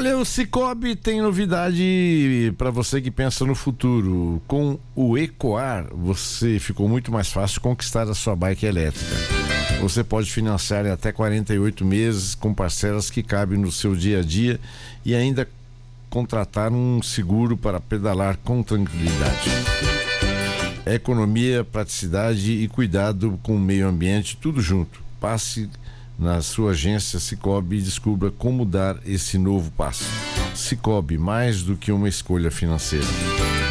Olha, o Sicoob tem novidade para você que pensa no futuro. Com o Ecoar, você ficou muito mais fácil conquistar a sua bike elétrica. Você pode financiar em até 48 meses com parcelas que cabem no seu dia a dia e ainda contratar um seguro para pedalar com tranquilidade. Economia, praticidade e cuidado com o meio ambiente, tudo junto. Passe na sua agência Sicoob e descubra como dar esse novo passo. Sicoob, mais do que uma escolha financeira.